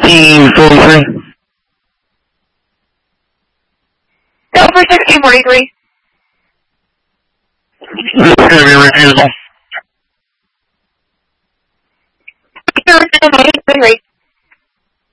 1643. Go for 1643. It's going to be refusal. 983.